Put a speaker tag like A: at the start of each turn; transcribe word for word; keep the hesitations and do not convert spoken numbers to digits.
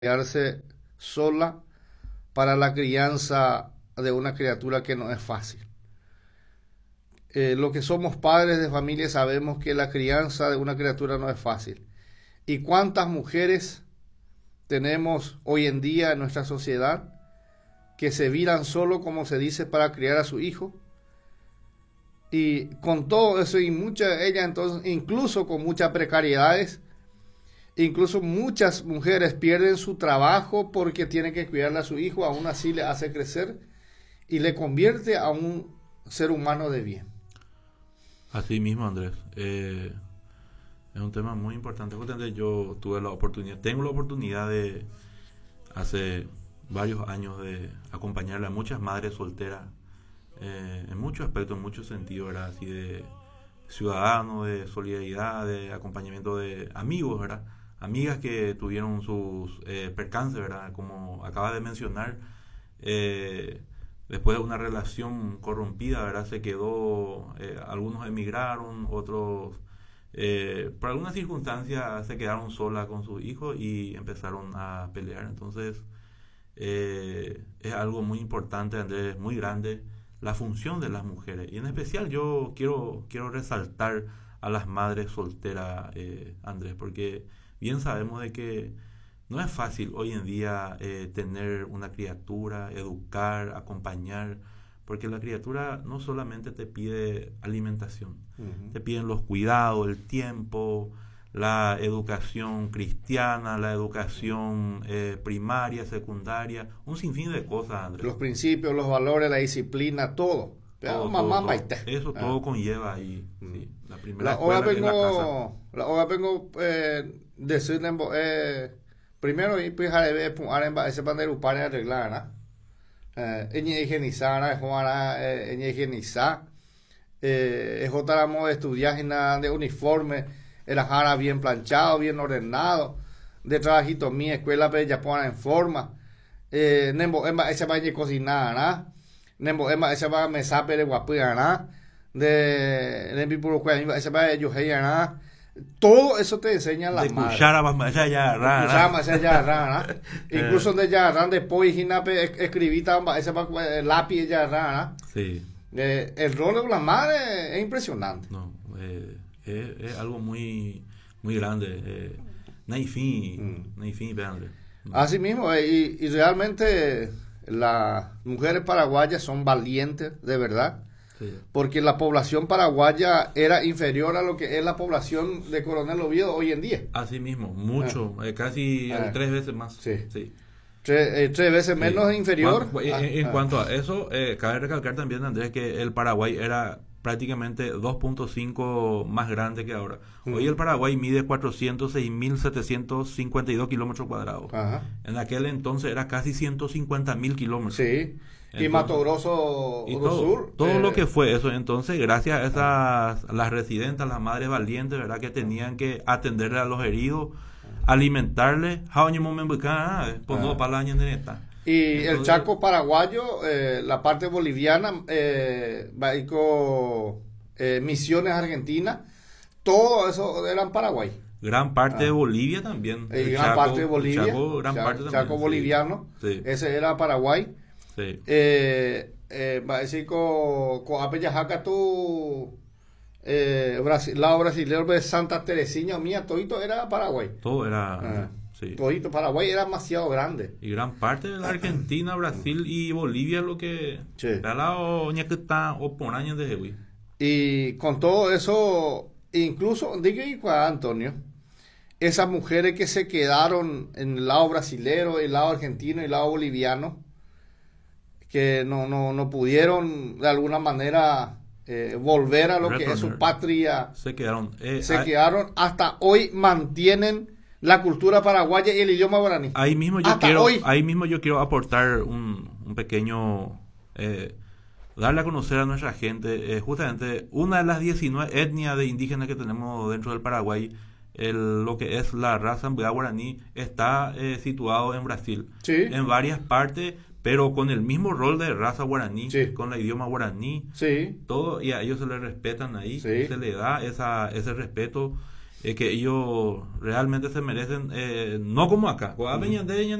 A: quedarse sola para la crianza de una criatura que no es fácil. Eh, los que somos padres de familia sabemos que la crianza de una criatura no es fácil. ¿Y cuántas mujeres tenemos hoy en día en nuestra sociedad que se viran solo, como se dice, para criar a su hijo? Y con todo eso y muchas ellas entonces, incluso con muchas precariedades, incluso muchas mujeres pierden su trabajo porque tienen que cuidarle a su hijo, aún así le hace crecer y le convierte a un ser humano de bien.
B: Así mismo, Andrés. Eh, es un tema muy importante. Justamente yo tuve la oportunidad, tengo la oportunidad de hace varios años de acompañarle a muchas madres solteras eh, en muchos aspectos, en muchos sentidos, ¿verdad? Así de ciudadano, de solidaridad, de acompañamiento de amigos, ¿verdad? Amigas que tuvieron sus eh, percances, ¿verdad? Como acaba de mencionar, eh, después de una relación corrompida, ¿verdad? Se quedó, eh, algunos emigraron, otros eh, por alguna circunstancia se quedaron solas con sus hijos y empezaron a pelear. Entonces eh, es algo muy importante, Andrés, muy grande, la función de las mujeres. Y en especial yo quiero, quiero resaltar a las madres solteras, eh, Andrés, porque bien sabemos de que no es fácil hoy en día eh, tener una criatura, educar, acompañar, porque la criatura no solamente te pide alimentación, uh-huh. Te piden los cuidados, el tiempo, la educación cristiana, la educación eh, primaria, secundaria, un sinfín de cosas, Andrés.
A: Los principios, los valores, la disciplina, todo.
B: Todo,
A: mamá,
B: todo, todo. Eso todo ah. conlleva ahí.
A: Mm.
B: Sí, la primera
A: la hora
B: escuela
A: vengo,
B: en la casa.
A: La hora vengo eh, decirle eh, primero y pues haré pues ese pandero para arreglar, ¿no? Eh, higienizar, eh, higienizar, eh, es otra modo de estudiar de uniforme, era jara bien planchado, bien ordenado, de trabajito mi escuela pero ya ponen en forma, eh, nembo ese va a cocinar, ¿no? Nembo ese va a mesa pero guapía, ¿no? De nembi puro ese va a yo ¿no? Todo eso te enseña la madre.
B: De ya rara.
A: rara. Incluso de ya rara después escribita ese lápiz ya rara.
B: Sí.
A: Eh, el rol de la madre es impresionante.
B: No, eh, es, es algo muy muy grande. Eh, no hay fin, mm. no hay fin, no.
A: Así mismo, eh, y, y realmente las mujeres paraguayas son valientes, de verdad. Sí. Porque la población paraguaya era inferior a lo que es la población de Coronel Oviedo hoy en día.
B: Así mismo, mucho, ah. eh, casi ah. tres veces más.
A: Sí. Sí. Tres, eh, tres veces menos
B: sí.
A: inferior.
B: Cuando, en, en ah. cuanto a eso, eh, cabe recalcar también, Andrés, que el Paraguay era prácticamente dos punto cinco más grande que ahora. Uh-huh. Hoy el Paraguay mide cuatrocientos seis mil setecientos cincuenta y dos kilómetros cuadrados. Uh-huh. En aquel entonces era casi ciento cincuenta mil kilómetros.
A: Sí. Entonces, y Mato Grosso
B: y todo,
A: Sur.
B: Todo eh, lo que fue eso. Entonces, gracias a esas, uh-huh. las residentes, las madres valientes, ¿verdad? Que tenían que atenderle a los heridos, alimentarle.
A: Y entonces, el Chaco paraguayo, eh, la parte boliviana, eh, eh, Misiones Argentina, todo eso eran Paraguay.
B: Gran parte ah. de Bolivia también.
A: Y gran
B: Chaco,
A: parte de Bolivia.
B: Chaco, gran
A: Chaco,
B: parte
A: Chaco
B: también,
A: boliviano.
B: Sí.
A: Ese era Paraguay.
B: Sí.
A: Eh, eh, va a decir con Apeyajaca tú, eh, Brasil, lado brasileño de Santa Teresina, mía, todito era Paraguay.
B: Todo era.
A: Ah.
B: Sí.
A: Todito Paraguay era demasiado grande.
B: Y gran parte de la Argentina, Brasil y Bolivia lo que
A: sí. Y con todo eso, incluso, diga Antonio, esas mujeres que se quedaron en el lado brasilero, el lado argentino y el lado boliviano, que no, no, no pudieron de alguna manera eh, volver a lo Retornar. que es su patria,
B: se quedaron, eh,
A: se
B: hay...
A: quedaron hasta hoy, mantienen la cultura paraguaya y el idioma guaraní.
B: Ahí mismo yo Hasta quiero, hoy. ahí mismo yo quiero aportar un, un pequeño, eh, darle a conocer a nuestra gente, eh, justamente una de las diecinueve etnias de indígenas que tenemos dentro del Paraguay, el, lo que es la raza Mbuya guaraní, está eh, situado en Brasil,
A: sí.
B: en varias partes, pero con el mismo rol de raza guaraní,
A: sí.
B: con el idioma guaraní,
A: sí.
B: todo, y a ellos se les respetan ahí,
A: sí.
B: se le da esa, ese respeto. es que ellos realmente se merecen, eh, no como acá.
A: Ujú.